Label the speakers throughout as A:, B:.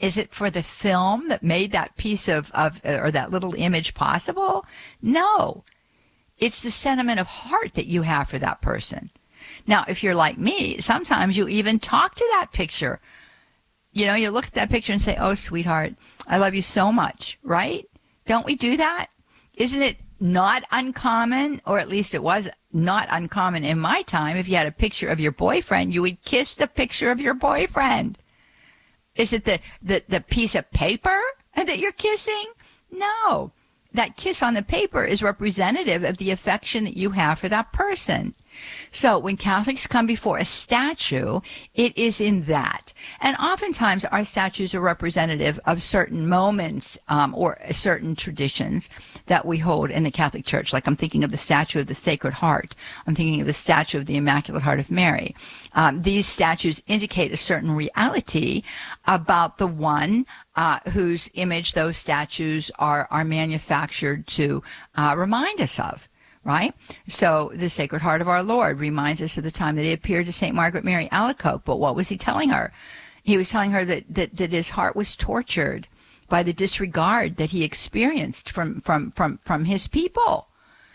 A: Is it for the film that made that piece of or that little image possible? No. It's the sentiment of heart that you have for that person. Now, if you're like me, sometimes you even talk to that picture. You know, you look at that picture and say, oh, sweetheart, I love you so much, right? Don't we do that? Isn't it not uncommon, or at least it was not uncommon in my time, if you had a picture of your boyfriend, you would kiss the picture of your boyfriend. Is it the piece of paper that you're kissing? No. That kiss on the paper is representative of the affection that you have for that person. So when Catholics come before a statue, it is in that. And oftentimes our statues are representative of certain moments or certain traditions that we hold in the Catholic Church. Like I'm thinking of the statue of the Sacred Heart. I'm thinking of the statue of the Immaculate Heart of Mary. These statues indicate a certain reality about the one whose image those statues are manufactured to remind us of. Right? So the Sacred Heart of our Lord reminds us of the time that he appeared to St. Margaret Mary Alacoque. But what was he telling her? He was telling her that his heart was tortured by the disregard that he experienced from his people.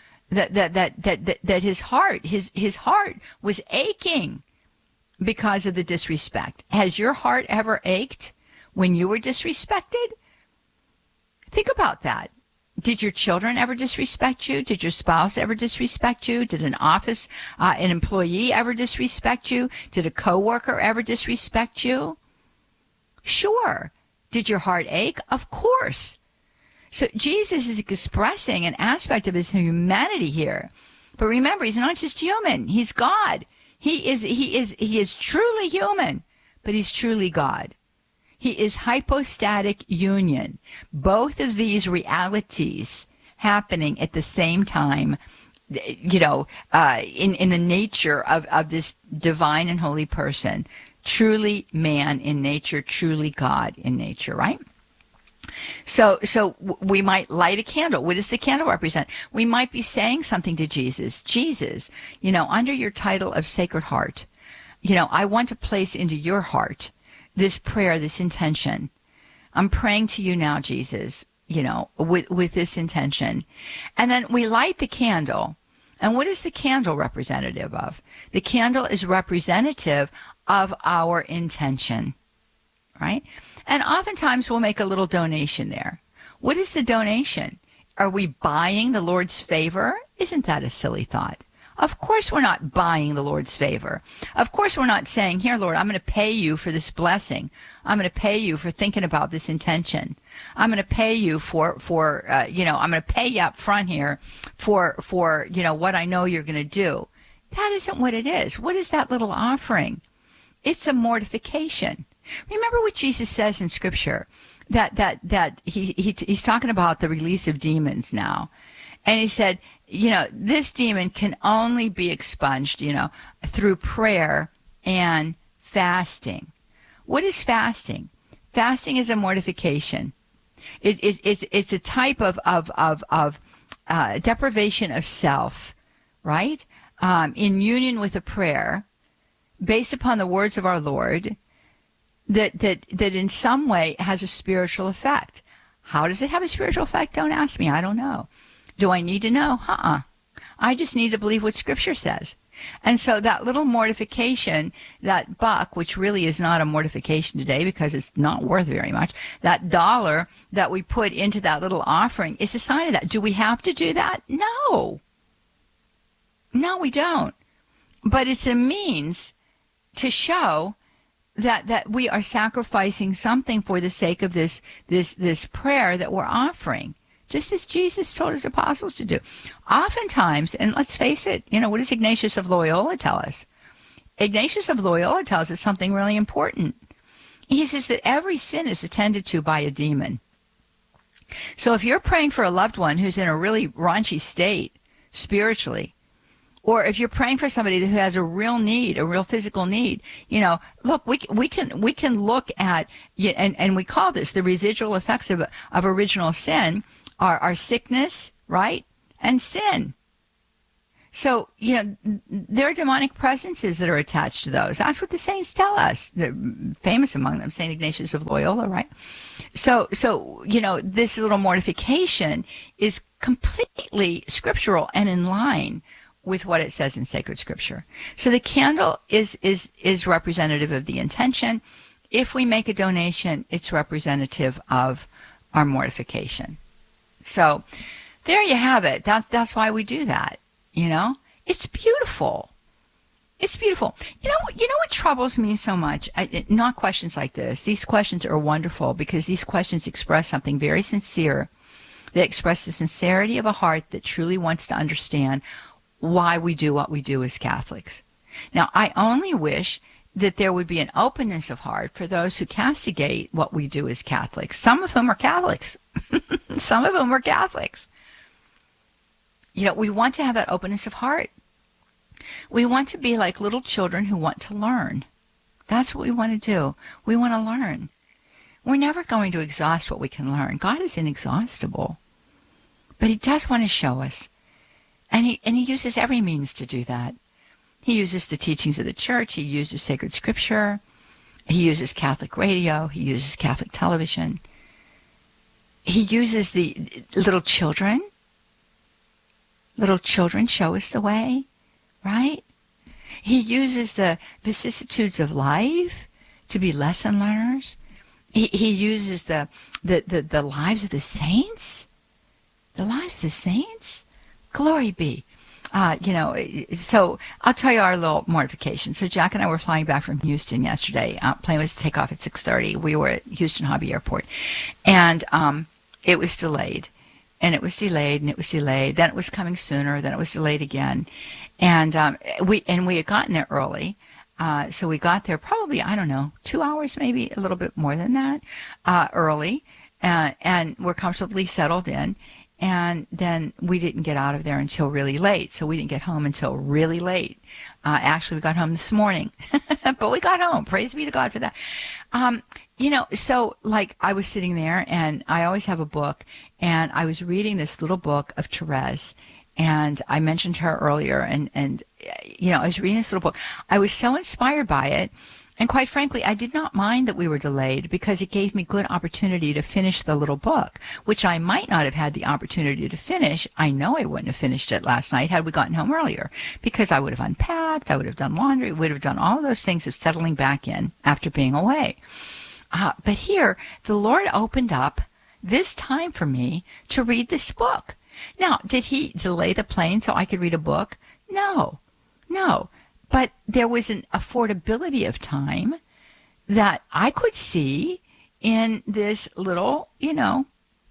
A: That his heart was aching because of the disrespect. Has your heart ever ached when you were disrespected? Think about that. Did your children ever disrespect you? Did your spouse ever disrespect you? Did an employee ever disrespect you? Did a coworker ever disrespect you? Sure. Did your heart ache? Of course. So Jesus is expressing an aspect of his humanity here. But remember, he's not just human. He's God. He is truly human, but he's truly God. He is hypostatic union. Both of these realities happening at the same time, you know, in the nature of this divine and holy person. Truly man in nature, truly God in nature, right? So we might light a candle. What does the candle represent? We might be saying something to Jesus. Jesus, you know, under your title of Sacred Heart, you know, I want to place into your heart this prayer, this intention. I'm praying to you now, Jesus, you know, with this intention. And then we light the candle. And what is the candle representative of? The candle is representative of our intention, right? And oftentimes we'll make a little donation there. What is the donation? Are we buying the Lord's favor? Isn't that a silly thought? Of course we're not buying the Lord's favor. Of course we're not saying, here, Lord, I'm going to pay you for this blessing. I'm going to pay you for thinking about this intention. I'm going to pay you for you know, I'm going to pay you up front here for, you know, what I know you're going to do. That isn't what it is. What is that little offering? It's a mortification. Remember what Jesus says in Scripture, that he's talking about the release of demons now. And he said, you know, this demon can only be expunged, you know, through prayer and fasting. What is fasting? Fasting is a mortification. It's a type of deprivation of self, right? In union with a prayer based upon the words of our Lord that in some way has a spiritual effect. How does it have a spiritual effect? Don't ask me. I don't know. Do I need to know? I just need to believe what Scripture says. And so that little mortification, that buck, which really is not a mortification today because it's not worth very much, that dollar that we put into that little offering is a sign of that. Do we have to do that? No. No, we don't. But it's a means to show that we are sacrificing something for the sake of this prayer that we're offering. Just as Jesus told his apostles to do. Oftentimes, and let's face it, you know, what does Ignatius of Loyola tell us? Ignatius of Loyola tells us something really important. He says that every sin is attended to by a demon. So if you're praying for a loved one who's in a really raunchy state spiritually, or if you're praying for somebody who has a real need, a real physical need, you know, look, we can look at, and we call this the residual effects of original sin, are sickness, right, and sin. So, there are demonic presences that are attached to those. That's what the saints tell us. They're famous among them, St. Ignatius of Loyola, right? So, this little mortification is completely scriptural and in line with what it says in sacred scripture. So the candle is representative of the intention. If we make a donation, it's representative of our mortification. So there you have it. That's why we do that. It's beautiful. It's beautiful. You know what troubles me so much? Not questions like this. These questions are wonderful because these questions express something very sincere. They express the sincerity of a heart that truly wants to understand why we do what we do as Catholics. Now, I only wish that there would be an openness of heart for those who castigate what we do as Catholics. Some of whom are Catholics. Some of whom are Catholics. We want to have that openness of heart. We want to be like little children who want to learn. That's what we want to do. We want to learn. We're never going to exhaust what we can learn. God is inexhaustible. But he does want to show us. And he uses every means to do that. He uses the teachings of the church. He uses sacred scripture. He uses Catholic radio. He uses Catholic television. He uses the little children. Little children show us the way, right? He uses the vicissitudes of life to be lesson learners. He uses the lives of the saints. The lives of the saints. Glory be. So I'll tell you our little mortification. So Jack and I were flying back from Houston yesterday. Plane was to take off at 6:30. We were at Houston Hobby Airport, and it was delayed, and it was delayed, and it was delayed. Then it was coming sooner. Then it was delayed again, and we had gotten there early. So we got there probably, 2 hours, maybe a little bit more than that, early, and we're comfortably settled in. And then we didn't get out of there until really late. So we didn't get home until really late. Actually, we got home this morning. But we got home. Praise be to God for that. So like I was sitting there, and I always have a book. And I was reading this little book of Therese. And I mentioned her earlier. And I was reading this little book. I was so inspired by it. And quite frankly, I did not mind that we were delayed because it gave me good opportunity to finish the little book, which I might not have had the opportunity to finish. I know I wouldn't have finished it last night had we gotten home earlier, because I would have unpacked, I would have done laundry, would have done all of those things of settling back in after being away. But here, the Lord opened up this time for me to read this book. Now, did he delay the plane so I could read a book? No. But there was an affordability of time that I could see in this little, what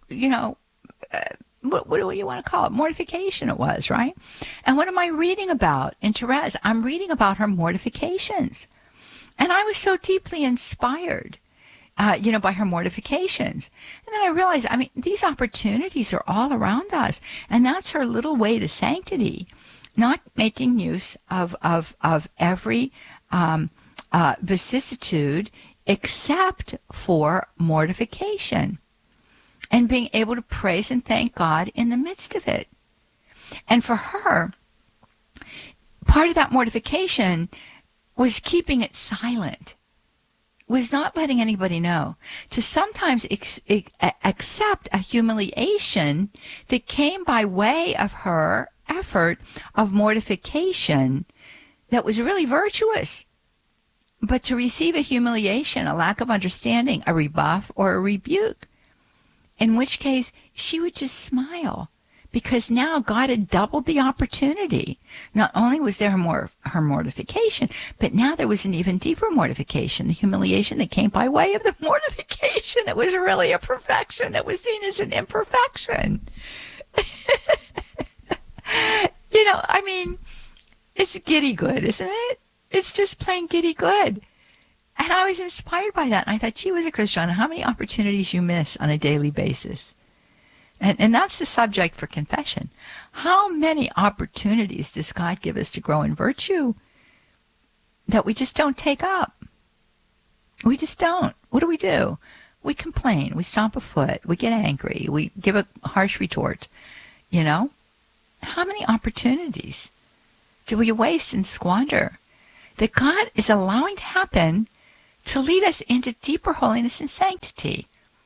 A: do you want to call it? Mortification it was, right? And what am I reading about in Therese? I'm reading about her mortifications. And I was so deeply inspired, by her mortifications. And then I realized, these opportunities are all around us. And that's her little way to sanctity. Not making use of every vicissitude except for mortification, and being able to praise and thank God in the midst of it. And for her, part of that mortification was keeping it silent, was not letting anybody know, to sometimes accept a humiliation that came by way of her effort of mortification that was really virtuous. But to receive a humiliation, a lack of understanding, a rebuff, or a rebuke, in which case she would just smile, because now God had doubled the opportunity. Not only was there her mortification, but now there was an even deeper mortification, the humiliation that came by way of the mortification that was really a perfection that was seen as an imperfection. It's giddy good, isn't it? It's just plain giddy good. And I was inspired by that. And I thought, gee whiz, Christiana, how many opportunities you miss on a daily basis? And that's the subject for confession. How many opportunities does God give us to grow in virtue that we just don't take up? We just don't. What do? We complain. We stomp a foot. We get angry. We give a harsh retort. How many opportunities do we waste and squander that God is allowing to happen to lead us into deeper holiness and sanctity?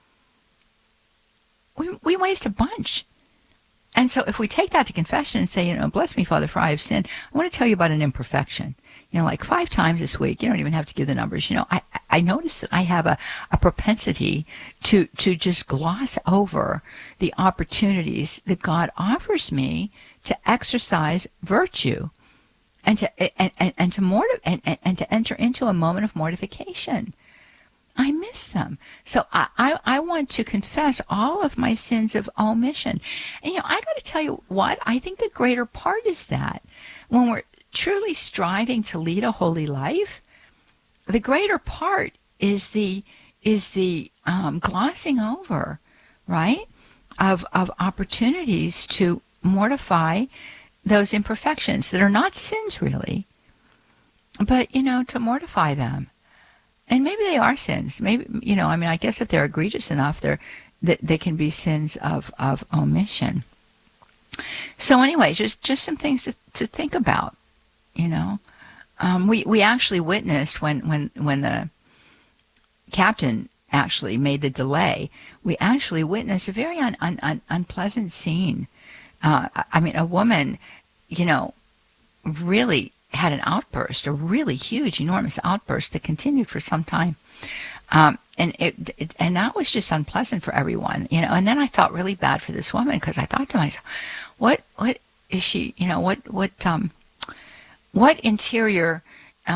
A: We waste a bunch. And so if we take that to confession and say, bless me, Father, for I have sinned, I want to tell you about an imperfection. Like 5 times this week, you don't even have to give the numbers. I notice that I have a propensity to just gloss over the opportunities that God offers me to exercise virtue and to enter into a moment of mortification. I miss them. So I want to confess all of my sins of omission. And, I got to tell you what, I think the greater part is that when we're truly striving to lead a holy life, the greater part is the glossing over, right, of opportunities to mortify those imperfections that are not sins really, but, to mortify them. And maybe they are sins. Maybe, I guess if they're egregious enough, they can be sins of omission. So anyway, just some things to think about, We actually witnessed when the captain actually made the delay, we actually witnessed a very unpleasant scene. A woman, really had an outburst, a really huge, enormous outburst that continued for some time. And that was just unpleasant for everyone, and then I felt really bad for this woman because I thought to myself, what is she, what interior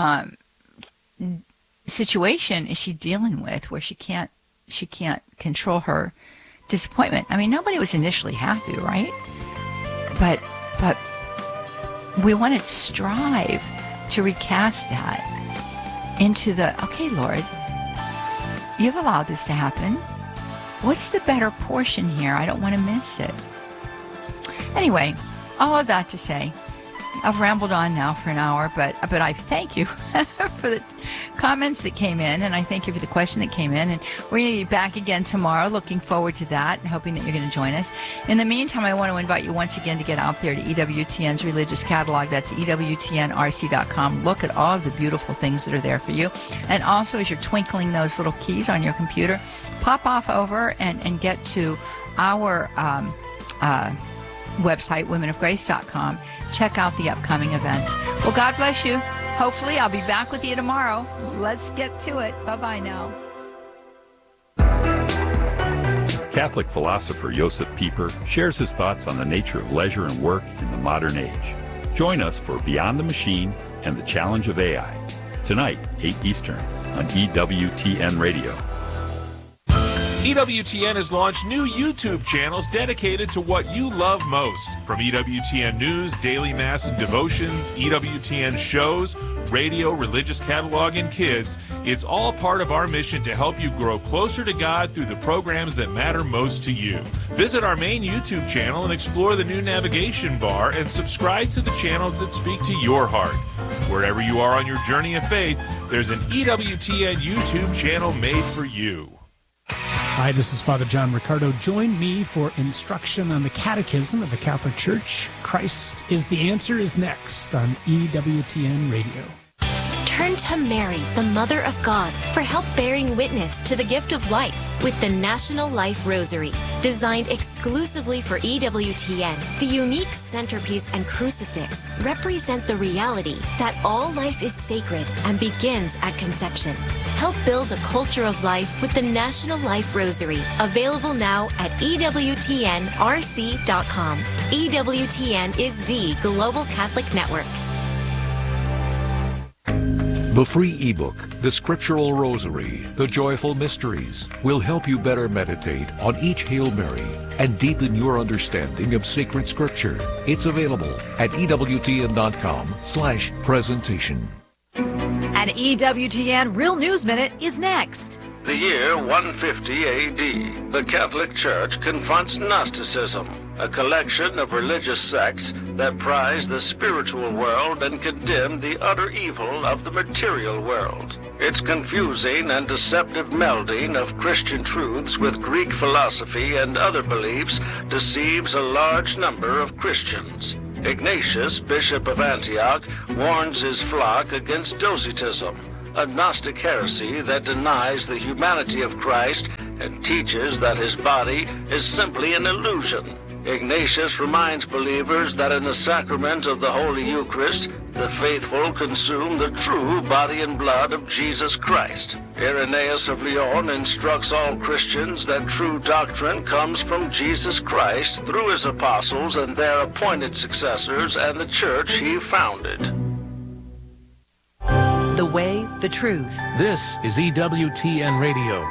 A: situation is she dealing with where she can't control her disappointment? Nobody was initially happy, right? But we want to strive to recast that into okay, Lord, you've allowed this to happen. What's the better portion here? I don't want to miss it. Anyway, all of that to say, I've rambled on now for an hour, but I thank you for the comments that came in, and I thank you for the question that came in. And we're going to be back again tomorrow. Looking forward to that and hoping that you're going to join us. In the meantime, I want to invite you once again to get out there to EWTN's religious catalog. That's EWTNRC.com. Look at all of the beautiful things that are there for you. And also, as you're twinkling those little keys on your computer, pop off over and get to our website, womenofgrace.com. Check out the upcoming events. Well, God bless you. Hopefully, I'll be back with you tomorrow. Let's get to it. Bye-bye now.
B: Catholic philosopher Josef Pieper shares his thoughts on the nature of leisure and work in the modern age. Join us for Beyond the Machine and the Challenge of AI. Tonight, 8 Eastern on EWTN Radio.
C: EWTN has launched new YouTube channels dedicated to what you love most. From EWTN News, Daily Mass and Devotions, EWTN shows, radio, religious catalog, and kids, it's all part of our mission to help you grow closer to God through the programs that matter most to you. Visit our main YouTube channel and explore the new navigation bar and subscribe to the channels that speak to your heart. Wherever you are on your journey of faith, there's an EWTN YouTube channel made for you.
D: Hi, this is Father John Riccardo. Join me for instruction on the Catechism of the Catholic Church. Christ is the Answer is next on EWTN Radio.
E: Turn to Mary, the Mother of God, for help bearing witness to the gift of life with the National Life Rosary. Designed exclusively for EWTN, the unique centerpiece and crucifix represent the reality that all life is sacred and begins at conception. Help build a culture of life with the National Life Rosary, available now at EWTNRC.com. EWTN is the Global Catholic Network.
F: The free ebook, The Scriptural Rosary, The Joyful Mysteries, will help you better meditate on each Hail Mary and deepen your understanding of sacred scripture. It's available at EWTN.com/presentation.
G: An EWTN Real News Minute is next.
H: The year 150 A.D., the Catholic Church confronts Gnosticism, a collection of religious sects that prize the spiritual world and condemn the utter evil of the material world. Its confusing and deceptive melding of Christian truths with Greek philosophy and other beliefs deceives a large number of Christians. Ignatius, Bishop of Antioch, warns his flock against Docetism, a Gnostic heresy that denies the humanity of Christ and teaches that his body is simply an illusion. Ignatius reminds believers that in the sacrament of the Holy Eucharist, the faithful consume the true body and blood of Jesus Christ. Irenaeus of Lyon instructs all Christians that true doctrine comes from Jesus Christ through his apostles and their appointed successors and the church he founded.
I: The way, the truth.
J: This is EWTN Radio.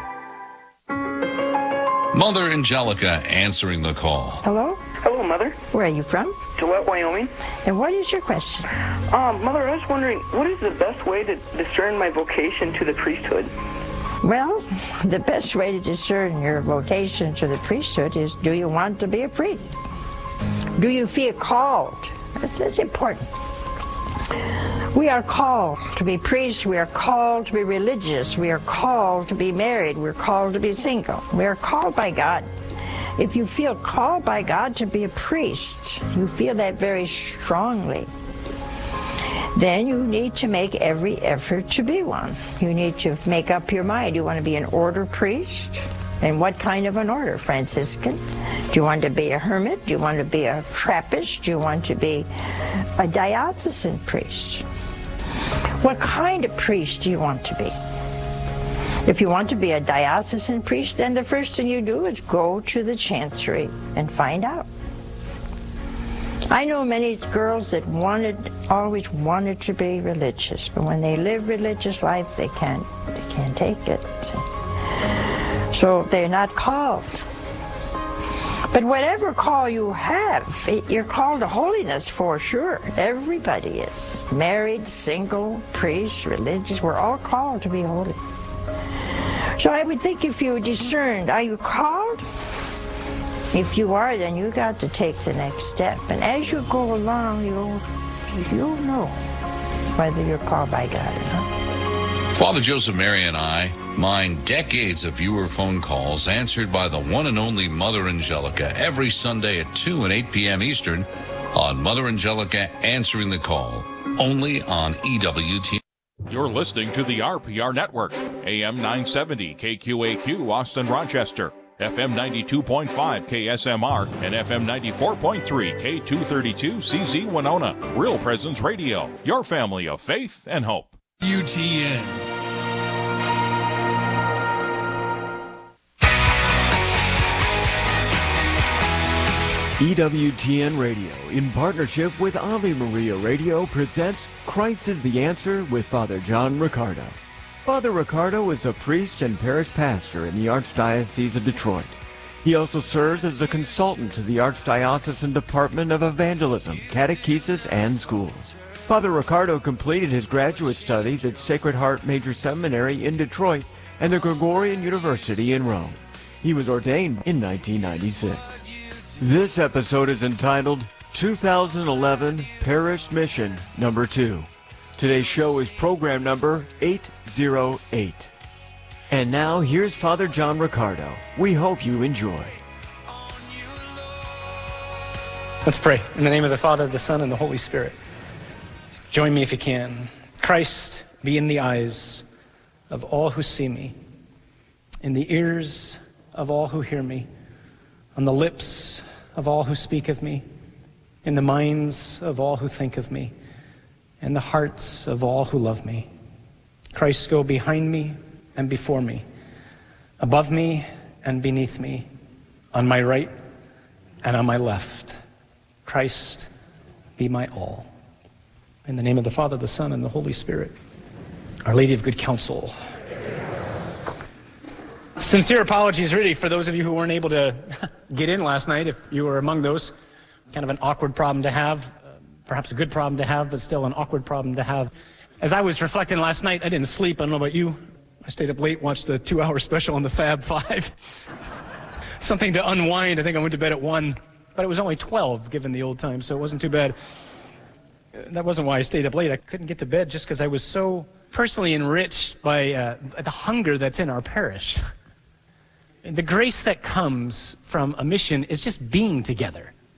K: Mother Angelica answering the call.
L: Hello?
M: Hello, Mother.
L: Where are you from?
M: Gillette, Wyoming.
L: And what is your question?
M: Mother, I was wondering, what is the best way to discern my vocation to the priesthood?
L: Well, the best way to discern your vocation to the priesthood is, do you want to be a priest? Do you feel called? That's important. We are called to be priests, we are called to be religious, we are called to be married, we're called to be single. We are called by God. If you feel called by God to be a priest, you feel that very strongly, then you need to make every effort to be one. You need to make up your mind. You want to be an order priest? And what kind of an order? Franciscan? Do you want to be a hermit? Do you want to be a Trappist? Do you want to be a diocesan priest? What kind of priest do you want to be? If you want to be a diocesan priest, then the first thing you do is go to the chancery and find out. I know many girls that always wanted to be religious, but when they live religious life, they can't take it. So they're not called. But whatever call you have, you're called to holiness for sure. Everybody is. Married, single, priest, religious, we're all called to be holy. So I would think if you discerned, are you called? If you are, then you got to take the next step. And as you go along, you'll know whether you're called by God or not.
K: Father Joseph Mary and I mine decades of viewer phone calls answered by the one and only Mother Angelica every Sunday at 2 and 8 p.m. Eastern on Mother Angelica Answering the Call, only on EWTN.
C: You're listening to the RPR Network, AM 970 KQAQ Austin Rochester, FM 92.5 KSMR, and FM 94.3 K232 CZ Winona. Real Presence Radio, your family of faith and hope.
J: UTN.
N: EWTN Radio, in partnership with Ave Maria Radio, presents Christ is the Answer with Father John Riccardo. Father Riccardo is a priest and parish pastor in the Archdiocese of Detroit. He also serves as a consultant to the Archdiocesan Department of Evangelism, Catechesis, and Schools. Father Riccardo completed his graduate studies at Sacred Heart Major Seminary in Detroit and the Gregorian University in Rome. He was ordained in 1996. This episode is entitled 2011 Parish Mission Number 2. Today's show is program number 808. And now, here's Father John Riccardo. We hope you enjoy.
O: Let's pray. In the name of the Father, the Son, and the Holy Spirit. Join me if you can. Christ, be in the eyes of all who see me, in the ears of all who hear me, on the lips of all who speak of me, in the minds of all who think of me, and the hearts of all who love me. Christ, go behind me and before me, above me and beneath me, on my right and on my left. Christ, be my all. In the name of the Father, the Son, and the Holy Spirit. Our Lady of Good Counsel. Sincere apologies, really, for those of you who weren't able to get in last night, if you were among those. Kind of an awkward problem to have, perhaps a good problem to have, but still an awkward problem to have. As I was reflecting last night, I didn't sleep. I don't know about you. I stayed up late, watched the 2-hour special on the Fab Five. Something to unwind. I think I went to bed at 1, but it was only 12, given the old time, so it wasn't too bad. That wasn't why I stayed up late. I couldn't get to bed just because I was so personally enriched by the hunger that's in our parish. The grace that comes from a mission is just being together.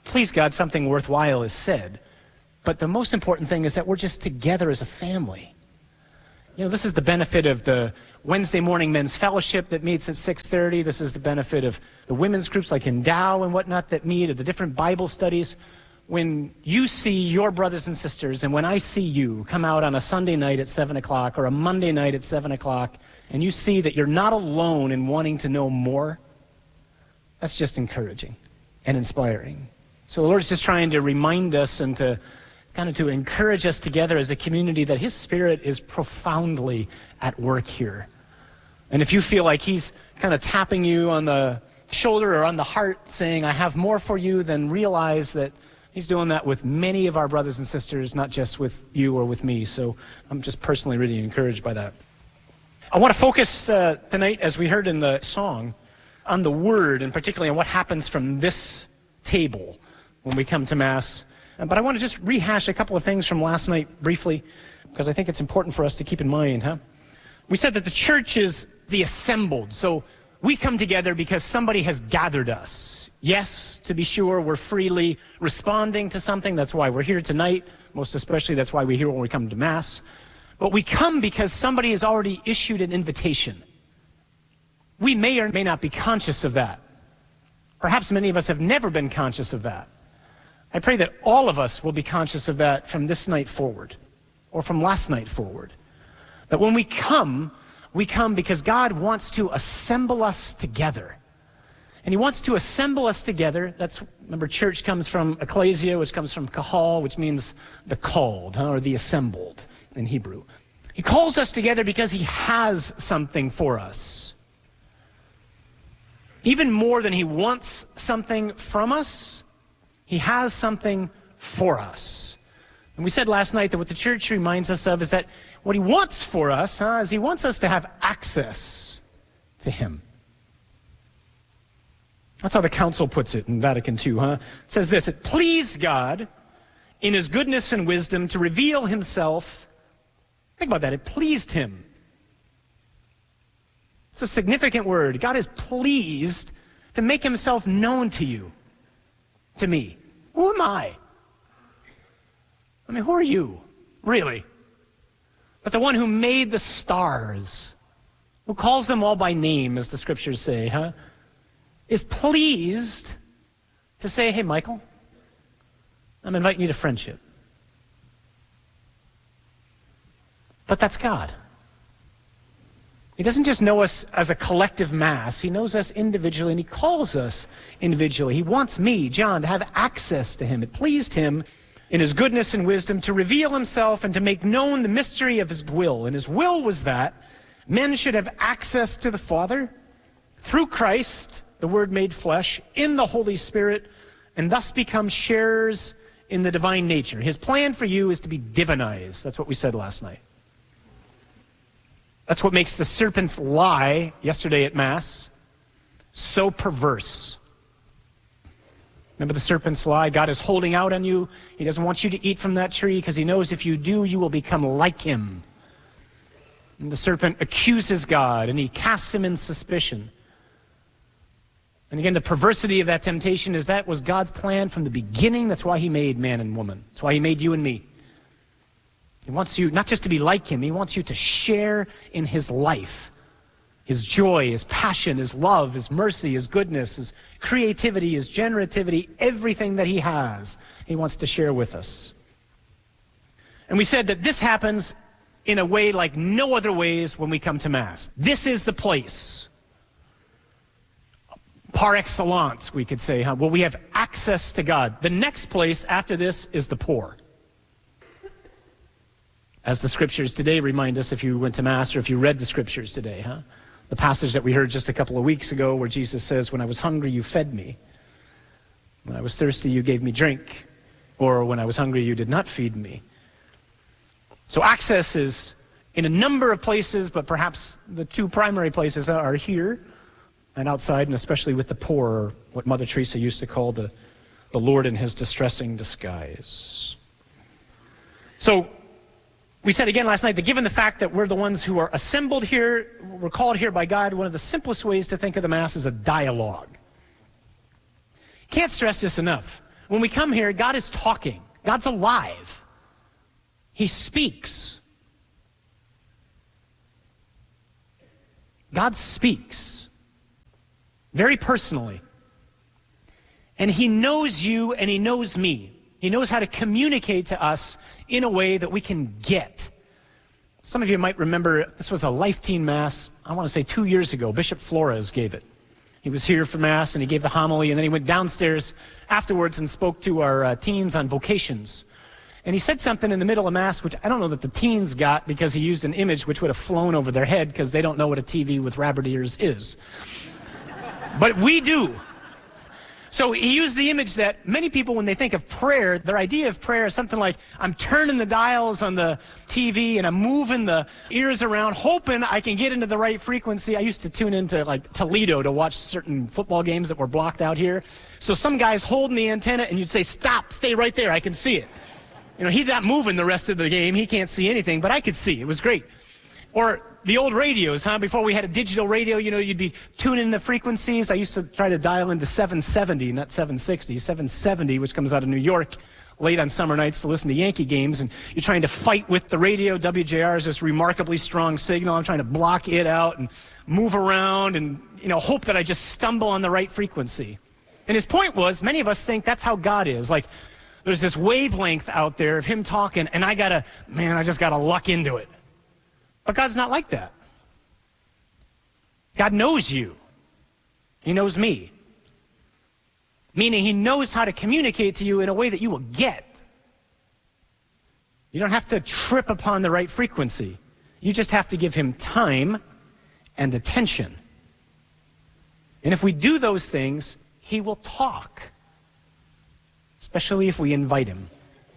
O: please God, something worthwhile is said. But the most important thing is that we're just together as a family. You know, this is the benefit of the Wednesday morning men's fellowship that meets at 6:30. This is the benefit of the women's groups like Endow and whatnot that meet, or the different Bible studies. When you see your brothers and sisters, and when I see you come out on a Sunday night at 7 o'clock or a Monday night at 7 o'clock, and you see that you're not alone in wanting to know more, that's just encouraging and inspiring. So the Lord's just trying to remind us and to encourage us together as a community that His Spirit is profoundly at work here. And if you feel like He's kind of tapping you on the shoulder or on the heart saying, I have more for you, then realize that He's doing that with many of our brothers and sisters, not just with you or with me. So I'm just personally really encouraged by that. I want to focus tonight, as we heard in the song, on the Word, and particularly on what happens from this table when we come to Mass. But I want to just rehash a couple of things from last night briefly, because I think it's important for us to keep in mind. We said that the church is the assembled. So we come together because somebody has gathered us. Yes, to be sure, we're freely responding to something. That's why we're here tonight. Most especially, that's why we're here when we come to Mass. But we come because somebody has already issued an invitation. We may or may not be conscious of that. Perhaps many of us have never been conscious of that. I pray that all of us will be conscious of that from this night forward, or from last night forward. That when we come because God wants to assemble us together. And He wants to assemble us together. Remember, church comes from ecclesia, which comes from kahal, which means the called, or the assembled in Hebrew. He calls us together because He has something for us. Even more than He wants something from us, He has something for us. And we said last night that what the church reminds us of is that what He wants for us is He wants us to have access to Him. That's how the council puts it in Vatican II. It says this: it pleased God in His goodness and wisdom to reveal Himself. Think about that. It pleased Him. It's a significant word. God is pleased to make Himself known to you, to me. Who am I? I mean, who are you, really? But the one who made the stars, who calls them all by name, as the scriptures say, is pleased to say, hey, Michael, I'm inviting you to friendship. But that's God. He doesn't just know us as a collective mass. He knows us individually, and He calls us individually. He wants me, John, to have access to Him. It pleased Him in His goodness and wisdom to reveal Himself and to make known the mystery of His will. And His will was that men should have access to the Father through Christ, the Word made flesh, in the Holy Spirit, and thus become sharers in the divine nature. His plan for you is to be divinized. That's what we said last night. That's what makes the serpent's lie yesterday at Mass so perverse. Remember the serpent's lie? God is holding out on you. He doesn't want you to eat from that tree because He knows if you do, you will become like Him. And the serpent accuses God, and he casts Him in suspicion. And again, the perversity of that temptation is that was God's plan from the beginning. That's why He made man and woman. That's why He made you and me. He wants you not just to be like Him, He wants you to share in His life. His joy, His passion, His love, His mercy, His goodness, His creativity, His generativity, everything that He has, He wants to share with us. And we said that this happens in a way like no other ways when we come to Mass. This is the place, par excellence, we could say, where we have access to God. The next place after this is the poor. As the scriptures today remind us, if you went to Mass or if you read the scriptures today, the passage that we heard just a couple of weeks ago where Jesus says, when I was hungry, you fed me. When I was thirsty, you gave me drink. Or when I was hungry, you did not feed me. So access is in a number of places, but perhaps the two primary places are here and outside, and especially with the poor, or what Mother Teresa used to call the Lord in His distressing disguise. So we said again last night that given the fact that we're the ones who are assembled here, we're called here by God, one of the simplest ways to think of the Mass is a dialogue. Can't stress this enough. When we come here, God is talking. God's alive. He speaks. God speaks very personally. And he knows you and he knows me. He knows how to communicate to us in a way that we can get. Some of you might remember this was a Life Teen Mass, I want to say 2 years ago. Bishop Flores gave it. He was here for Mass and he gave the homily, and then he went downstairs afterwards and spoke to our teens on vocations. And he said something in the middle of Mass, which I don't know that the teens got, because he used an image which would have flown over their head because they don't know what a TV with rabbit ears is. But we do. So he used the image that many people, when they think of prayer, their idea of prayer is something like, I'm turning the dials on the TV and I'm moving the ears around, hoping I can get into the right frequency. I used to tune into like Toledo to watch certain football games that were blocked out here. So some guy's holding the antenna and you'd say, stop, stay right there, I can see it. You know, he's not moving the rest of the game, he can't see anything, but I could see, it was great. Or the old radios, before we had a digital radio, you know, you'd be tuning the frequencies. I used to try to dial into 770, not 760, 770, which comes out of New York late on summer nights to listen to Yankee games. And you're trying to fight with the radio. WJR is this remarkably strong signal. I'm trying to block it out and move around and, you know, hope that I just stumble on the right frequency. And his point was, many of us think that's how God is. Like, there's this wavelength out there of him talking, and I just gotta luck into it. But God's not like that. God knows you. He knows me. Meaning he knows how to communicate to you in a way that you will get. You don't have to trip upon the right frequency. You just have to give him time and attention. And if we do those things, he will talk. Especially if we invite him.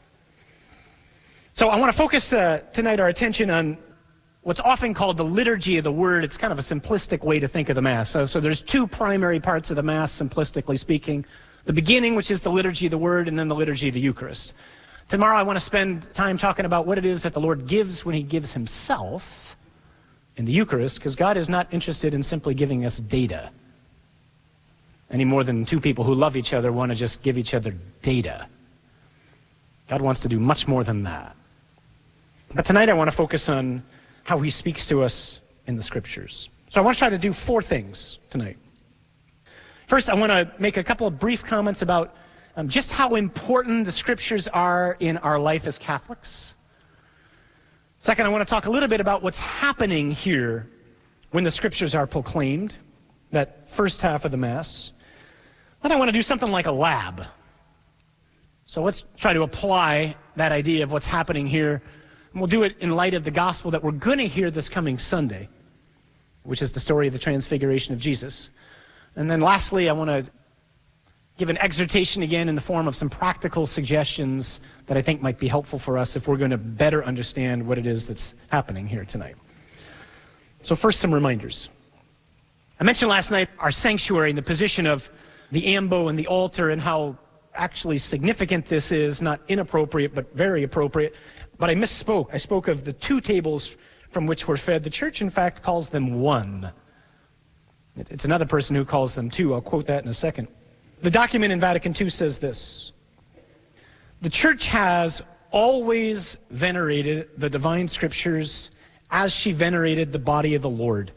O: So I want to focus tonight our attention on what's often called the liturgy of the word. It's kind of a simplistic way to think of the Mass. So there's two primary parts of the Mass, simplistically speaking. The beginning, which is the liturgy of the word, and then the liturgy of the Eucharist. Tomorrow I want to spend time talking about what it is that the Lord gives when he gives himself in the Eucharist, because God is not interested in simply giving us data. Any more than two people who love each other want to just give each other data. God wants to do much more than that. But tonight I want to focus on how he speaks to us in the Scriptures. So I want to try to do four things tonight. First, I want to make a couple of brief comments about just how important the Scriptures are in our life as Catholics. Second, I want to talk a little bit about what's happening here when the Scriptures are proclaimed, that first half of the Mass. Then I want to do something like a lab. So let's try to apply that idea of what's happening here. And we'll do it in light of the gospel that we're going to hear this coming Sunday, which is the story of the transfiguration of Jesus. And then lastly, I want to give an exhortation again in the form of some practical suggestions that I think might be helpful for us if we're going to better understand what it is that's happening here tonight. So first, some reminders. I mentioned last night our sanctuary and the position of the ambo and the altar and how actually significant this is, not inappropriate, but very appropriate. But I misspoke. I spoke of the two tables from which we're fed. The church, in fact, calls them one. It's another person who calls them two. I'll quote that in a second. The document in Vatican II says this: the church has always venerated the divine scriptures as she venerated the body of the Lord.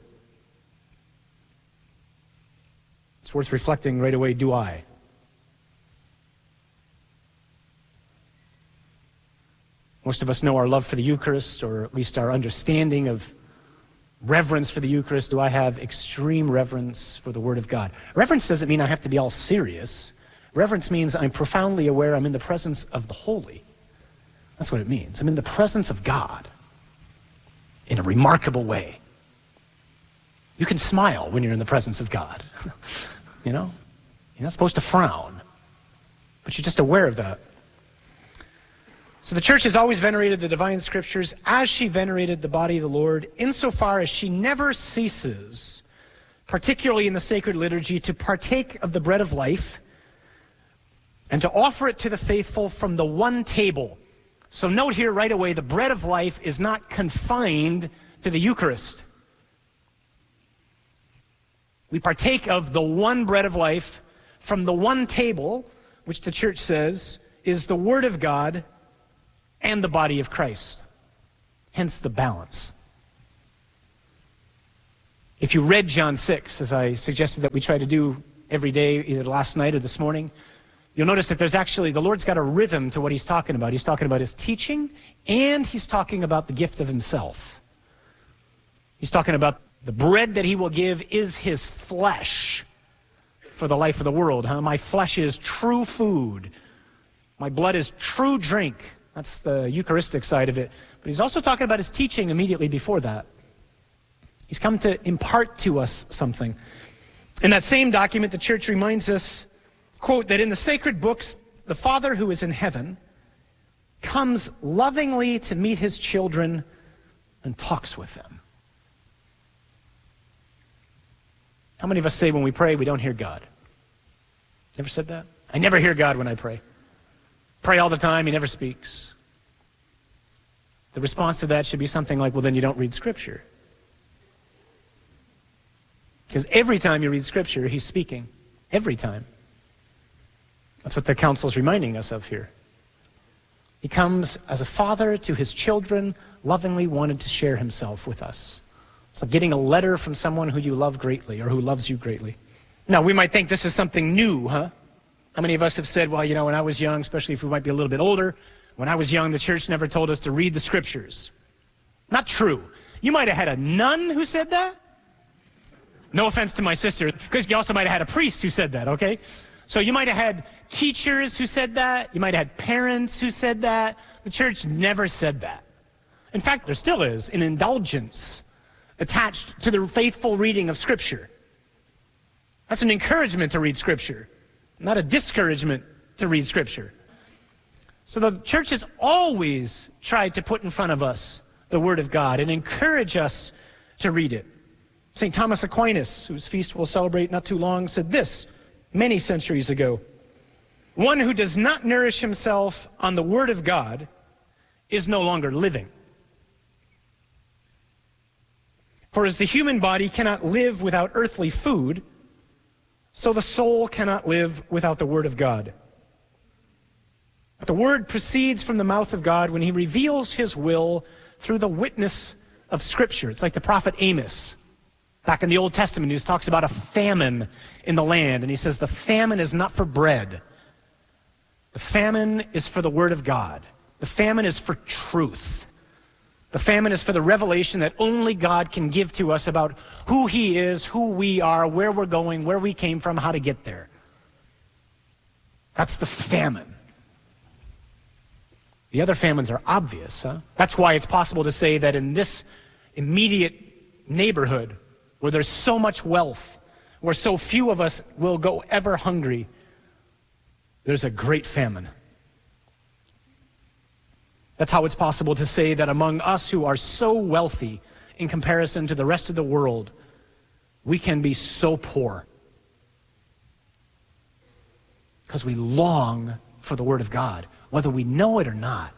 O: It's worth reflecting right away, do I? Most of us know our love for the Eucharist, or at least our understanding of reverence for the Eucharist. Do I have extreme reverence for the Word of God? Reverence doesn't mean I have to be all serious. Reverence means I'm profoundly aware I'm in the presence of the holy. That's what it means. I'm in the presence of God in a remarkable way. You can smile when you're in the presence of God. You know? You're not supposed to frown, but you're just aware of that. So the church has always venerated the divine scriptures as she venerated the body of the Lord, insofar as she never ceases, particularly in the sacred liturgy, to partake of the bread of life and to offer it to the faithful from the one table. So note here right away, the bread of life is not confined to the Eucharist. We partake of the one bread of life from the one table, which the church says is the Word of God and the body of Christ. Hence the balance. If you read John 6, as I suggested that we try to do every day, either last night or this morning, you'll notice that there's actually, the Lord's got a rhythm to what he's talking about. He's talking about his teaching, and he's talking about the gift of himself. He's talking about the bread that he will give is his flesh for the life of the world. My flesh is true food. My blood is true drink. That's the Eucharistic side of it. But he's also talking about his teaching immediately before that. He's come to impart to us something. In that same document, the church reminds us, quote, that in the sacred books, the Father who is in heaven comes lovingly to meet his children and talks with them. How many of us say when we pray we don't hear God? Never said that? I never hear God when I pray. Pray all the time, he never speaks. The response to that should be something like, well, then you don't read Scripture. Because every time you read Scripture, he's speaking. Every time. That's what the council's reminding us of here. He comes as a father to his children, lovingly wanted to share himself with us. It's like getting a letter from someone who you love greatly or who loves you greatly. Now, we might think this is something new, huh? How many of us have said, well, you know, when I was young, especially if we might be a little bit older, when I was young, the church never told us to read the Scriptures. Not true. You might have had a nun who said that. No offense to my sister, because you also might have had a priest who said that, okay? So you might have had teachers who said that. You might have had parents who said that. The church never said that. In fact, there still is an indulgence attached to the faithful reading of Scripture. That's an encouragement to read Scripture, not a discouragement to read Scripture. So the church has always tried to put in front of us the Word of God and encourage us to read it. St. Thomas Aquinas, whose feast we'll celebrate not too long, said this many centuries ago: one who does not nourish himself on the Word of God is no longer living. For as the human body cannot live without earthly food, so the soul cannot live without the Word of God. But the Word proceeds from the mouth of God when he reveals his will through the witness of Scripture. It's like the prophet Amos, back in the Old Testament, who talks about a famine in the land, and he says the famine is not for bread. The famine is for the Word of God. The famine is for truth. The famine is for the revelation that only God can give to us about who he is, who we are, where we're going, where we came from, how to get there. That's the famine. The other famines are obvious, huh? That's why it's possible to say that in this immediate neighborhood, where there's so much wealth, where so few of us will go ever hungry, there's a great famine. That's how it's possible to say that among us who are so wealthy in comparison to the rest of the world, we can be so poor. Because we long for the Word of God, whether we know it or not.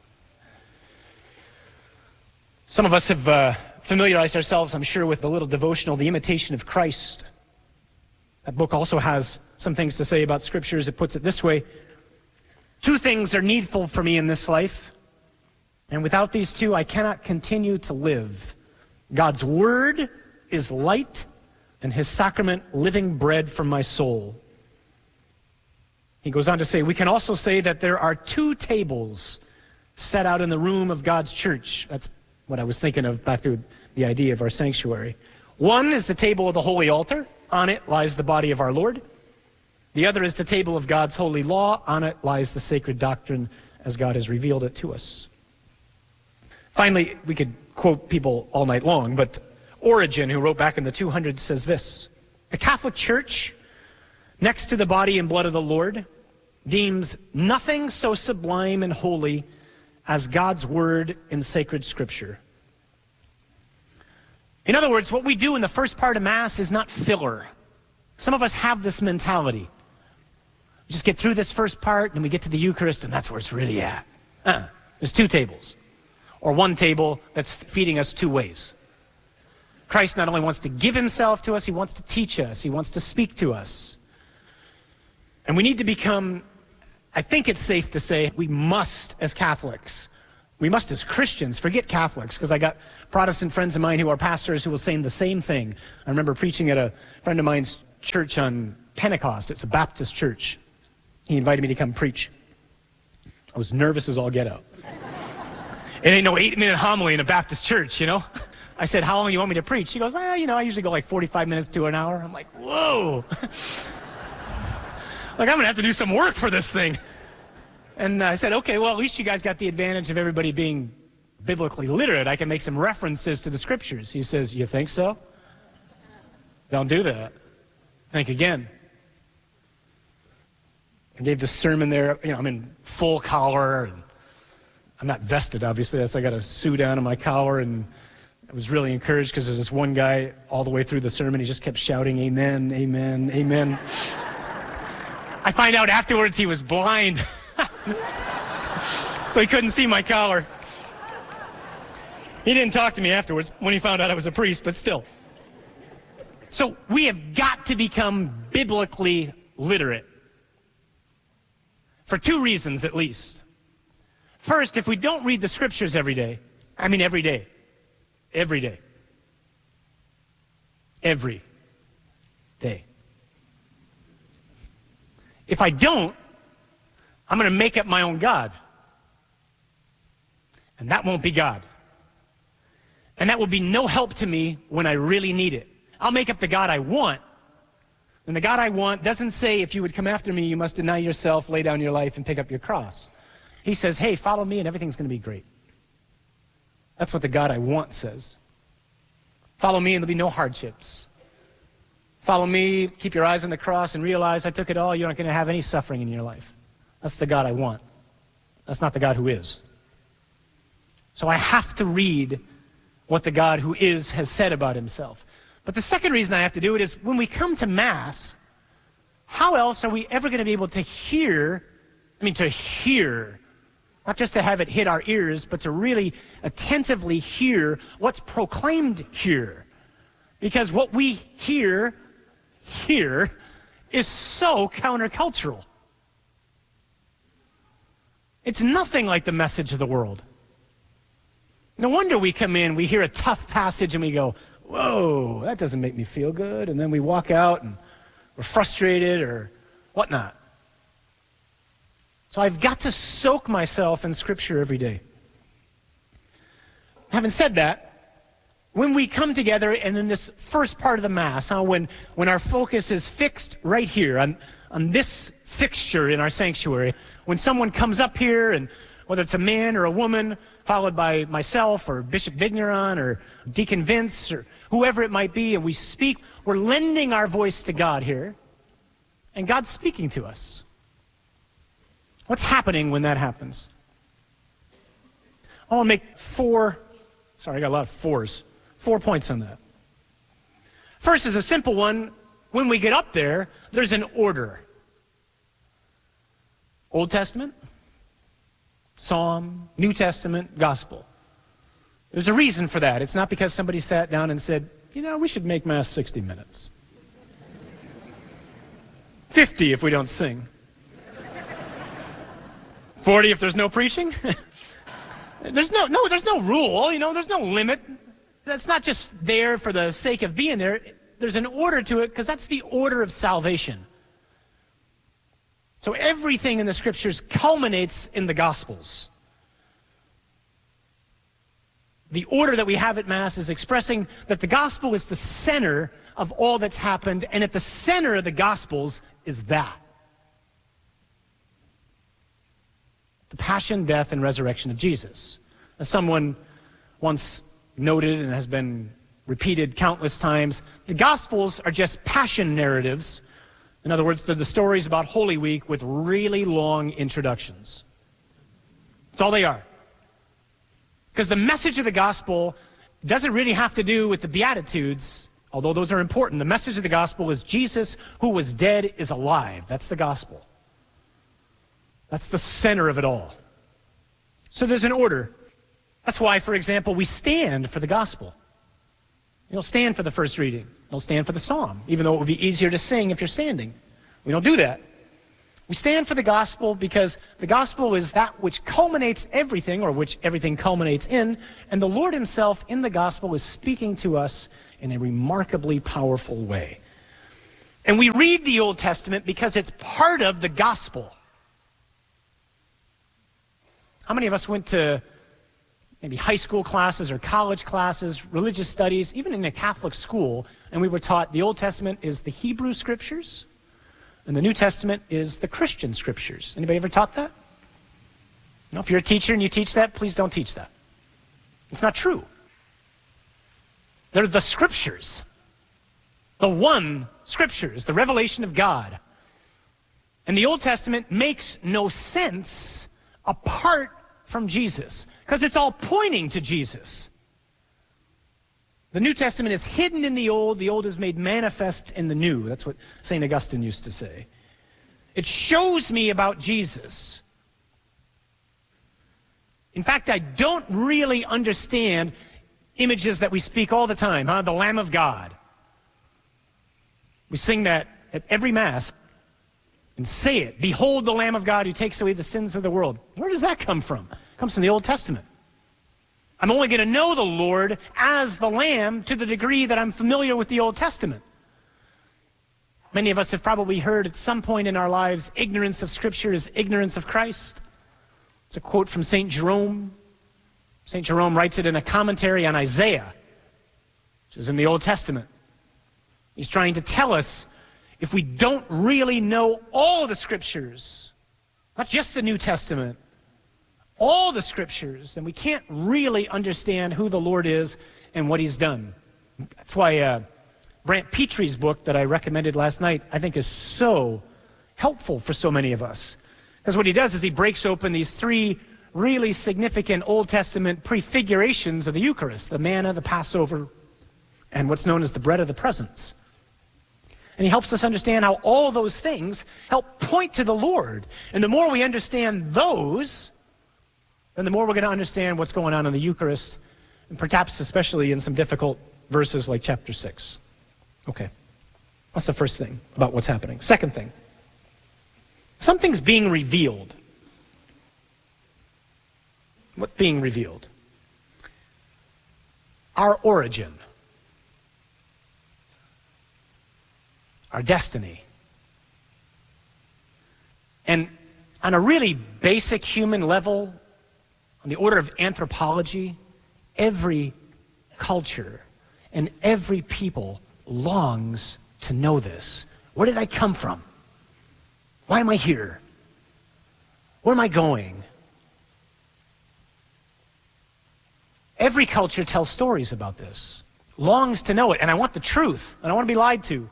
O: Some of us have familiarized ourselves, I'm sure, with the little devotional, The Imitation of Christ. That book also has some things to say about Scriptures. It puts it this way: two things are needful for me in this life, and without these two I cannot continue to live. God's Word is light, and his sacrament living bread for my soul. He goes on to say, we can also say that there are two tables set out in the room of God's church. That's what I was thinking of back to the idea of our sanctuary. One is the table of the holy altar. On it lies the body of our Lord. The other is the table of God's holy law. On it lies the sacred doctrine as God has revealed it to us. Finally, we could quote people all night long, but Origen, who wrote back in the 200s, says this: the Catholic Church, next to the body and blood of the Lord, deems nothing so sublime and holy as God's Word in sacred Scripture. In other words, what we do in the first part of Mass is not filler. Some of us have this mentality. We just get through this first part, and we get to the Eucharist, and that's where it's really at. There's two tables, or one table that's feeding us two ways. Christ not only wants to give himself to us, he wants to teach us, he wants to speak to us. And we need to become I think it's safe to say we must, as Catholics, we must as Christians, forget Catholics, because I got Protestant friends of mine who are pastors who will say the same thing. I remember preaching at a friend of mine's church on Pentecost. It's a Baptist church. He invited me to come preach. I was nervous as all get out. It ain't no 8-minute homily in a Baptist church, you know? I said, how long do you want me to preach? He goes, well, you know, I usually go like 45 minutes to an hour. I'm like, whoa. Like, I'm going to have to do some work for this thing. And I said, okay, well, at least you guys got the advantage of everybody being biblically literate. I can make some references to the scriptures. He says, you think so? Don't do that. Think again. I gave the sermon there. You know, I'm in full collar. And I'm not vested, obviously. So I got a suit on and my collar. And I was really encouraged because there's this one guy all the way through the sermon. He just kept shouting, amen, amen, amen. I find out afterwards he was blind. So he couldn't see my collar. He didn't talk to me afterwards when he found out I was a priest, but still. So we have got to become biblically literate. For two reasons, at least. First, if we don't read the scriptures every day, every day. If I don't, I'm going to make up my own God. And that won't be God. And that will be no help to me when I really need it. I'll make up the God I want. And the God I want doesn't say, if you would come after me, you must deny yourself, lay down your life, and pick up your cross. He says, hey, follow me and everything's going to be great. That's what the God I want says. Follow me and there'll be no hardships. Follow me, keep your eyes on the cross, and realize I took it all. You aren't going to have any suffering in your life. That's the God I want. That's not the God who is. So I have to read what the God who is has said about himself. But the second reason I have to do it is when we come to Mass, how else are we ever going to be able to hear, not just to have it hit our ears, but to really attentively hear what's proclaimed here. Because what we hear here is so countercultural. It's nothing like the message of the world. No wonder we come in, we hear a tough passage, and we go, whoa, that doesn't make me feel good. And then we walk out, and we're frustrated or whatnot. So I've got to soak myself in Scripture every day. Having said that, when we come together and in this first part of the Mass, when our focus is fixed right here on this fixture in our sanctuary, when someone comes up here, and whether it's a man or a woman, followed by myself or Bishop Vigneron or Deacon Vince or whoever it might be, and we speak, we're lending our voice to God here, and God's speaking to us. What's happening when that happens? I'll make I got a lot of fours. 4 points on that. First is a simple one. When we get up there, there's an order. Old Testament, Psalm, New Testament, Gospel. There's a reason for that. It's not because somebody sat down and said, we should make Mass 60 minutes. 50 if we don't sing. 40 if there's no preaching. There's no rule, there's no limit. That's not just there for the sake of being there. There's an order to it because that's the order of salvation. So everything in the Scriptures culminates in the Gospels. The order that we have at Mass is expressing that the Gospel is the center of all that's happened, and at the center of the Gospels is that. The passion, death, and resurrection of Jesus. As someone once noted and has been repeated countless times, the Gospels are just passion narratives. In other words, they're the stories about Holy Week with really long introductions. That's all they are. Because the message of the Gospel doesn't really have to do with the Beatitudes, although those are important. The message of the Gospel is Jesus, who was dead, is alive. That's the Gospel. That's the center of it all. So there's an order. That's why, for example, we stand for the Gospel. You don't stand for the first reading. You don't stand for the psalm, even though it would be easier to sing if you're standing. We don't do that. We stand for the gospel because the gospel is that which culminates everything, or which everything culminates in, and the Lord himself in the gospel is speaking to us in a remarkably powerful way. And we read the Old Testament because it's part of the gospel. How many of us went to maybe high school classes or college classes, religious studies, even in a Catholic school, and we were taught the Old Testament is the Hebrew Scriptures, and the New Testament is the Christian Scriptures. Anybody ever taught that? You know, if you're a teacher and you teach that, please don't teach that. It's not true. They're the Scriptures. The one Scriptures, the revelation of God. And the Old Testament makes no sense apart from Jesus, because it's all pointing to Jesus. The New Testament is hidden in the Old is made manifest in the New. That's what St. Augustine used to say. It shows me about Jesus. In fact, I don't really understand images that we speak all the time, the Lamb of God. We sing that at every Mass and say it. Behold the Lamb of God who takes away the sins of the world. Where does that come from? It comes from the Old Testament. I'm only going to know the Lord as the Lamb to the degree that I'm familiar with the Old Testament. Many of us have probably heard at some point in our lives, ignorance of Scripture is ignorance of Christ. It's a quote from St. Jerome. St. Jerome writes it in a commentary on Isaiah, which is in the Old Testament. He's trying to tell us if we don't really know all the Scriptures, not just the New Testament, all the Scriptures, then we can't really understand who the Lord is and what he's done. That's why Brant Petree's book that I recommended last night, I think is so helpful for so many of us. Because what he does is he breaks open these three really significant Old Testament prefigurations of the Eucharist, the manna, the Passover, and what's known as the bread of the presence. And he helps us understand how all those things help point to the Lord. And the more we understand those, then the more we're going to understand what's going on in the Eucharist, and perhaps especially in some difficult verses like chapter 6. Okay, that's the first thing about what's happening. Second thing, something's being revealed. What's being revealed? Our origin. Our destiny. And on a really basic human level, on the order of anthropology, every culture and every people longs to know this. Where did I come from? Why am I here? Where am I going? Every culture tells stories about this, longs to know it, and I want the truth. I don't want to be lied to.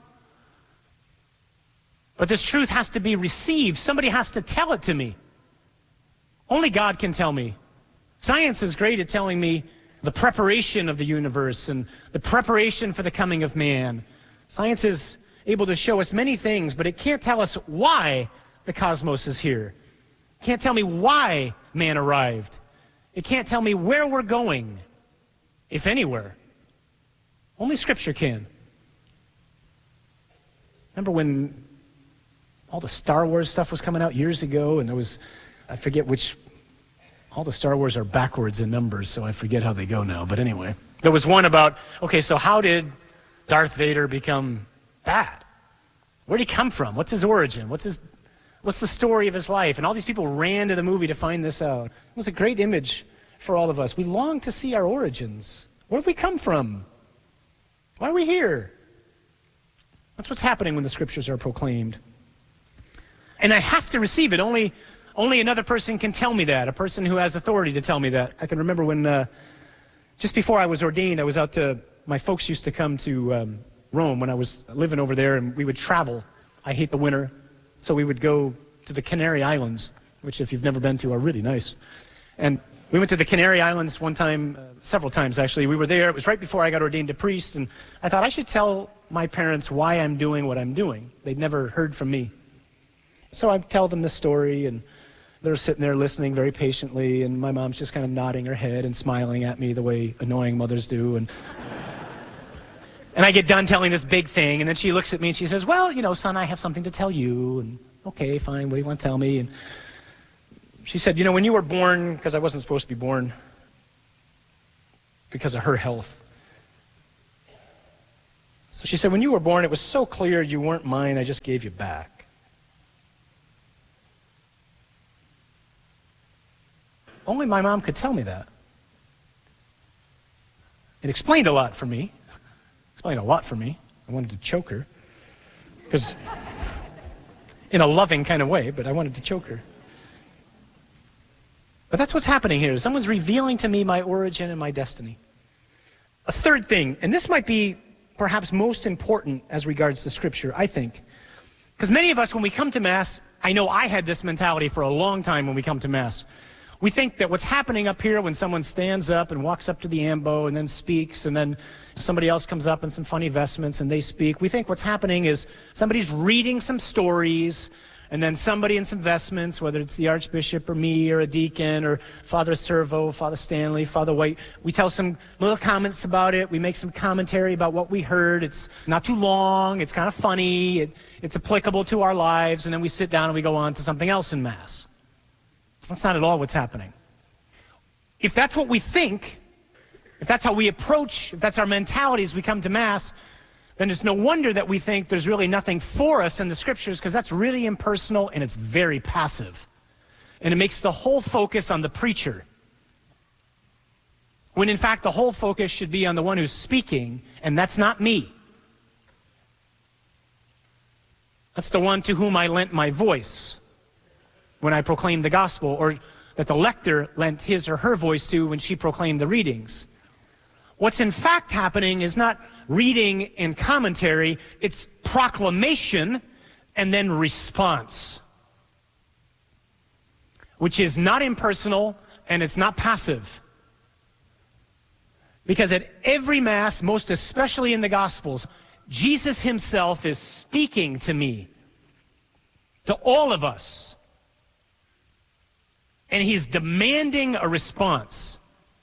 O: But this truth has to be received. Somebody has to tell it to me. Only God can tell me. Science is great at telling me the preparation of the universe and the preparation for the coming of man. Science is able to show us many things, but it can't tell us why the cosmos is here. It can't tell me why man arrived. It can't tell me where we're going, if anywhere. Only Scripture can. Remember when all the Star Wars stuff was coming out years ago, and there was, I forget which, all the Star Wars are backwards in numbers, so I forget how they go now. But anyway, there was one about, okay, so how did Darth Vader become bad? Where did he come from? What's his origin? What's the story of his life? And all these people ran to the movie to find this out. It was a great image for all of us. We long to see our origins. Where have we come from? Why are we here? That's what's happening when the Scriptures are proclaimed. And I have to receive it. Only another person can tell me that, a person who has authority to tell me that. I can remember when, just before I was ordained, I was out to, my folks used to come to Rome when I was living over there, and we would travel. I hate the winter, so we would go to the Canary Islands, which if you've never been to are really nice. And we went to the Canary Islands one time, several times actually. We were there, it was right before I got ordained a priest, and I thought I should tell my parents why I'm doing what I'm doing. They'd never heard from me. So I tell them the story, and they're sitting there listening very patiently, and my mom's just kind of nodding her head and smiling at me the way annoying mothers do. And I get done telling this big thing, and then she looks at me and she says, well, you know, son, I have something to tell you. And Okay, fine, what do you want to tell me? And she said, you know, when you were born, because I wasn't supposed to be born because of her health. So she said, when you were born, it was so clear you weren't mine, I just gave you back. Only my mom could tell me that. It explained a lot for me. I wanted to choke her. Because, in a loving kind of way, but I wanted to choke her. But that's what's happening here. Someone's revealing to me my origin and my destiny. A third thing, and this might be perhaps most important as regards to Scripture, I think. Because many of us, when we come to Mass, I know I had this mentality for a long time when we come to Mass. We think that what's happening up here when someone stands up and walks up to the ambo and then speaks, and then somebody else comes up in some funny vestments and they speak, we think what's happening is somebody's reading some stories, and then somebody in some vestments, whether it's the Archbishop or me or a deacon or Father Servo, Father Stanley, Father White, we tell some little comments about it, we make some commentary about what we heard. It's not too long, it's kind of funny, it's applicable to our lives, and then we sit down and we go on to something else in Mass. That's not at all what's happening. If that's what we think, if that's how we approach, if that's our mentality as we come to Mass, then it's no wonder that we think there's really nothing for us in the Scriptures, because that's really impersonal and it's very passive. And it makes the whole focus on the preacher. When in fact the whole focus should be on the one who's speaking, and that's not me. That's the one to whom I lent my voice when I proclaimed the gospel, or that the lector lent his or her voice to when she proclaimed the readings. What's in fact happening is not reading and commentary, it's proclamation and then response, which is not impersonal and it's not passive. Because at every Mass, most especially in the Gospels, Jesus himself is speaking to me, to all of us. And he's demanding a response.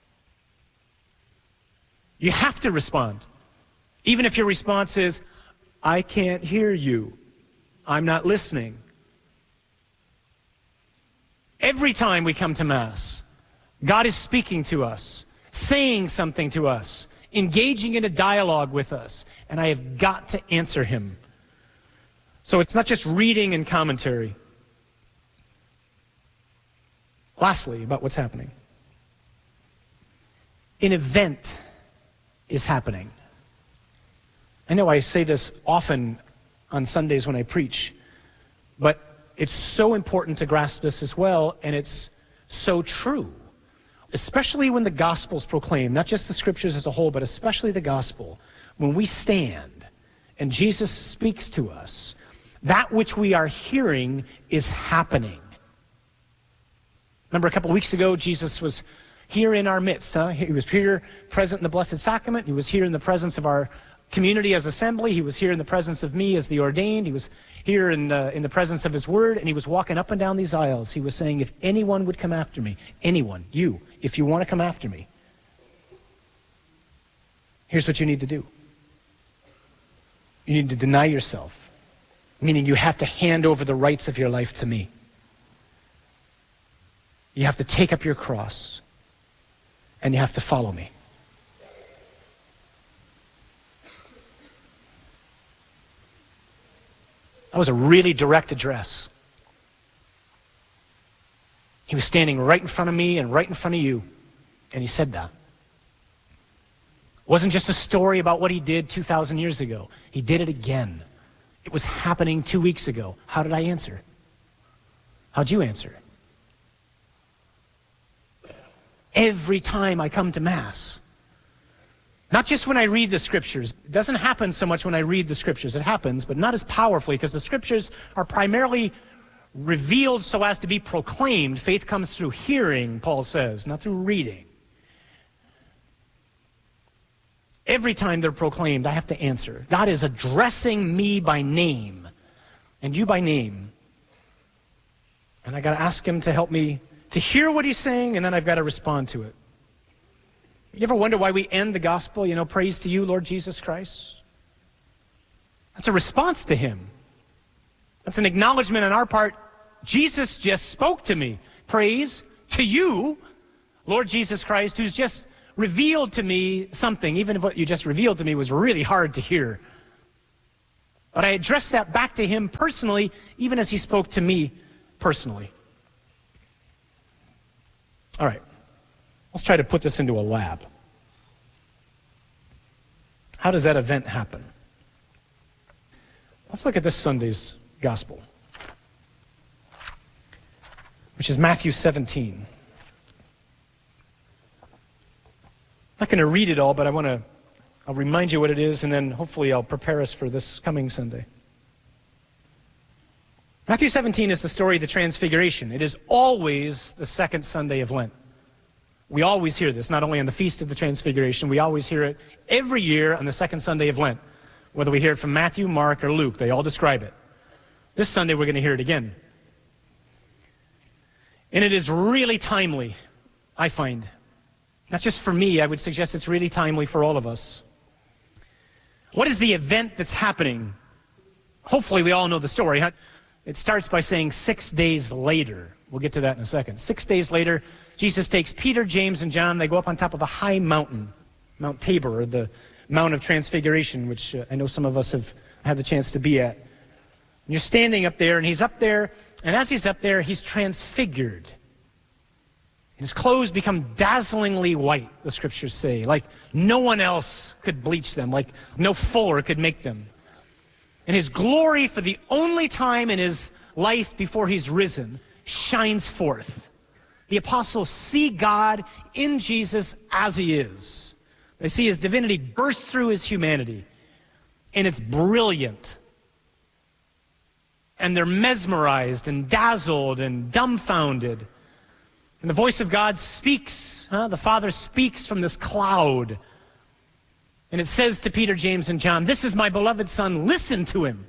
O: You have to respond. Even if your response is, I can't hear you. I'm not listening. Every time we come to Mass, God is speaking to us, saying something to us, engaging in a dialogue with us, and I have got to answer him. So it's not just reading and commentary. Lastly, about what's happening. An event is happening. I know I say this often on Sundays when I preach, but it's so important to grasp this as well, and it's so true. Especially when the gospel's proclaimed, not just the Scriptures as a whole, but especially the gospel. When we stand and Jesus speaks to us, that which we are hearing is happening. Remember a couple weeks ago, Jesus was here in our midst. He was here present in the Blessed Sacrament. He was here in the presence of our community as assembly. He was here in the presence of me as the ordained. He was here in the presence of his word, and he was walking up and down these aisles. He was saying, if anyone would come after me, anyone, you, if you want to come after me, here's what you need to do. You need to deny yourself, meaning you have to hand over the rights of your life to me. You have to take up your cross, and you have to follow me. That was a really direct address. He was standing right in front of me and right in front of you, and he said that. It wasn't just a story about what he did 2,000 years ago. He did it again. It was happening 2 weeks ago. How did I answer? How'd you answer? Every time I come to Mass, not just when I read the Scriptures. It doesn't happen so much when I read the Scriptures. It happens, but not as powerfully, because the Scriptures are primarily revealed so as to be proclaimed. Faith comes through hearing, Paul says, not through reading. Every time they're proclaimed, I have to answer. God is addressing me by name, and you by name. And I got to ask him to help me to hear what he's saying, and then I've got to respond to it. You ever wonder why we end the gospel, praise to you, Lord Jesus Christ? That's a response to him. That's an acknowledgement on our part. Jesus just spoke to me. Praise to you, Lord Jesus Christ, who's just revealed to me something, even if what you just revealed to me was really hard to hear. But I addressed that back to him personally, even as he spoke to me personally. All right, let's try to put this into a lab. How does that event happen? Let's look at this Sunday's gospel, which is Matthew 17. I'm not going to read it all, but I'll remind you what it is, and then hopefully I'll prepare us for this coming Sunday. Matthew 17 is the story of the Transfiguration. It is always the second Sunday of Lent. We always hear this, not only on the Feast of the Transfiguration, we always hear it every year on the second Sunday of Lent. Whether we hear it from Matthew, Mark, or Luke, they all describe it. This Sunday we're going to hear it again. And it is really timely, I find. Not just for me, I would suggest it's really timely for all of us. What is the event that's happening? Hopefully we all know the story. It starts by saying 6 days later. We'll get to that in a second. 6 days later, Jesus takes Peter, James, and John. They go up on top of a high mountain, Mount Tabor, or the Mount of Transfiguration, which I know some of us have had the chance to be at. And you're standing up there, and he's up there, and as he's up there, he's transfigured. And his clothes become dazzlingly white, the scriptures say, like no one else could bleach them, like no fuller could make them. And his glory, for the only time in his life before he's risen, shines forth. The apostles see God in Jesus as he is. They see his divinity burst through his humanity, and it's brilliant. And they're mesmerized and dazzled and dumbfounded. And the voice of God speaks. The Father speaks from this cloud. And it says to Peter, James, and John, "This is my beloved Son, listen to him."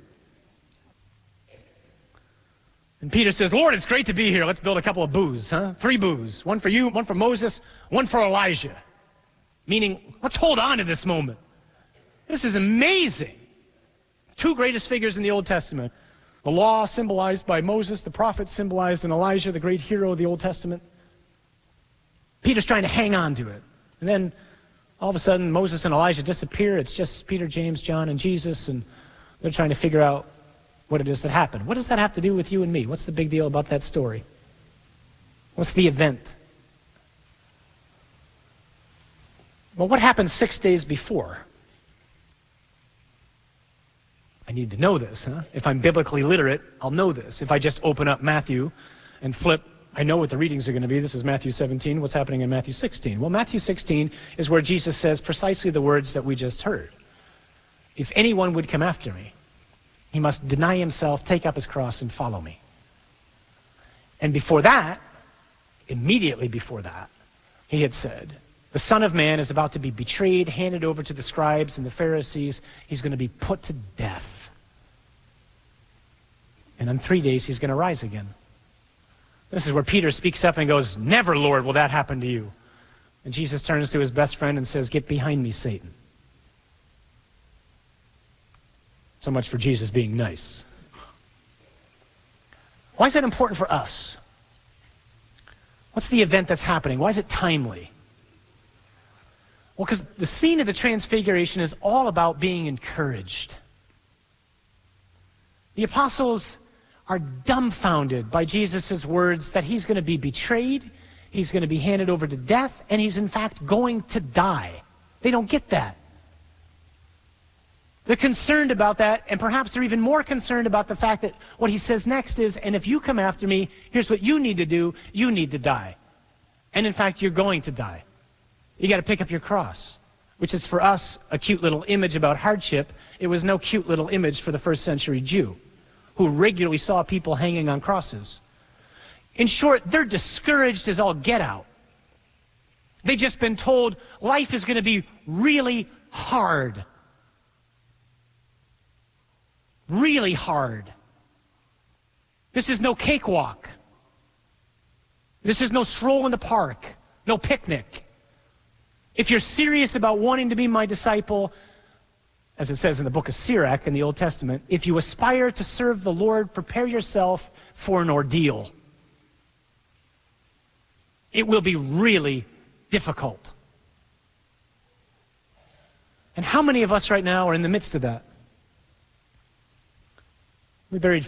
O: And Peter says, "Lord, it's great to be here. Let's build a couple of booths, 3 booths. One for you, one for Moses, one for Elijah." Meaning, let's hold on to this moment. This is amazing. 2 greatest figures in the Old Testament. The law symbolized by Moses, the prophets symbolized in Elijah, the great hero of the Old Testament. Peter's trying to hang on to it. And then all of a sudden, Moses and Elijah disappear. It's just Peter, James, John, and Jesus, and they're trying to figure out what it is that happened. What does that have to do with you and me? What's the big deal about that story? What's the event? Well, what happened 6 days before? I need to know this. If I'm biblically literate, I'll know this. If I just open up Matthew and flip, I know what the readings are going to be. This is Matthew 17. What's happening in Matthew 16? Well, Matthew 16 is where Jesus says precisely the words that we just heard. If anyone would come after me, he must deny himself, take up his cross, and follow me. And before that, immediately before that, he had said, the Son of Man is about to be betrayed, handed over to the scribes and the Pharisees. He's going to be put to death. And in 3 days, he's going to rise again. This is where Peter speaks up and goes, "Never, Lord, will that happen to you." And Jesus turns to his best friend and says, "Get behind me, Satan." So much for Jesus being nice. Why is that important for us? What's the event that's happening? Why is it timely? Well, because the scene of the Transfiguration is all about being encouraged. The apostles are dumbfounded by Jesus' words that he's going to be betrayed, he's going to be handed over to death, and he's in fact going to die. They don't get that. They're concerned about that, and perhaps they're even more concerned about the fact that what he says next is, "And if you come after me, here's what you need to do. You need to die." And in fact, you're going to die. You got to pick up your cross, which is for us a cute little image about hardship. It was no cute little image for the first century Jew, who regularly saw people hanging on crosses. In short, they're discouraged as all get out. They've just been told life is going to be really hard. Really hard. This is no cakewalk. This is no stroll in the park, no picnic. If you're serious about wanting to be my disciple, as it says in the book of Sirach in the Old Testament, if you aspire to serve the Lord, prepare yourself for an ordeal. It will be really difficult. And how many of us right now are in the midst of that? We buried